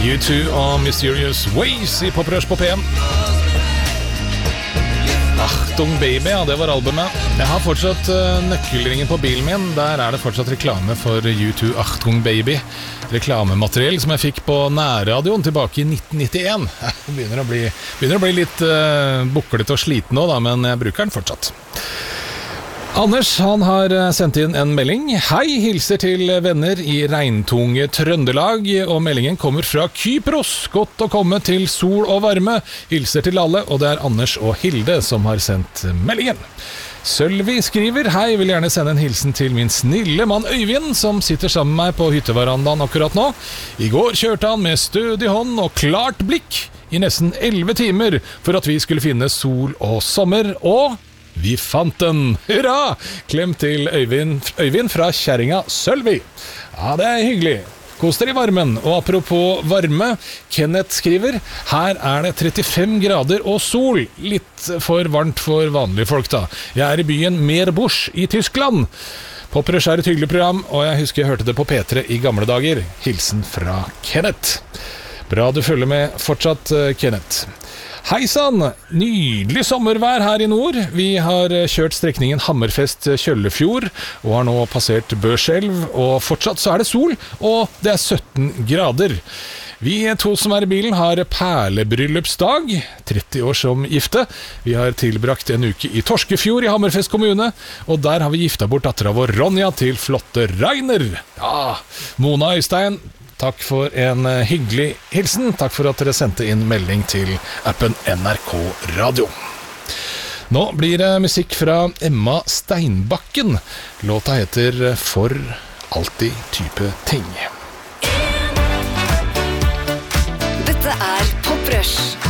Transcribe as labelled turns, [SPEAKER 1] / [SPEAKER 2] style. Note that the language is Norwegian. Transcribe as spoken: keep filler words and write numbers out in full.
[SPEAKER 1] U two og Mysterious Ways i Pop Rush på P M. Achtung Baby, ja, det var albumet. Jeg har fortsatt uh, nøkkelringen på bilen min. Der er det fortsatt reklame for U two Achtung Baby. Reklamemateriell som jeg fikk på nærradioen tilbake i nitten nittien. Det begynner å bli, begynner å bli litt uh, buklet og sliten nå da, men jeg bruker den fortsatt. Anders, han har sendt inn en melding. Hei, hilser til venner i regntunge Trøndelag, og meldingen kommer fra Kypros. Godt å komme til sol og varme. Hilser til alle, og det er Anders og Hilde som har sendt meldingen. Sølvi skriver, hei, vil gjerne sende en hilsen til min snille mann Øyvind, som sitter sammen med meg på hytteverandaen akkurat nå. I går kjørte han med stødig hånd og klart blikk i nesten elleve timer for at vi skulle finne sol og sommer, og vi fant den! Hurra! Klem til Øyvind, Øyvind fra kjerringa Sølvi. Ja, det er hyggelig. Kos dere i varmen. Og apropos varme, Kenneth skriver, her er det trettifem grader og sol. Litt for varmt for vanlige folk da. Jeg er i byen Meerbusch i Tyskland. Pop Rush er et hyggelig program, og jeg husker jeg hørte det på P tre i gamle dager. Hilsen fra Kenneth. Bra du følger med fortsatt, Kenneth. Hei sann, nydelig sommervær her i nord. Vi har kjørt strekningen Hammerfest-Kjøllefjord og har nå passert Børselv, og fortsatt så er det sol, og det er sytten grader. Vi to som er i bilen har perlebryllupsdag, tretti år som gifte. Vi har tilbrakt en uke i Torskefjord i Hammerfest kommune, og der har vi gifta bort dattera vår Ronja til flotte Reiner. Ja, Mona Øystein, takk for en hyggelig hilsen. Takk for at dere sendte inn melding til appen N R K Radio. Nå blir det musikk fra Emma Steinbakken. Låta heter For alltid type ting.
[SPEAKER 2] Dette er Pop Rush.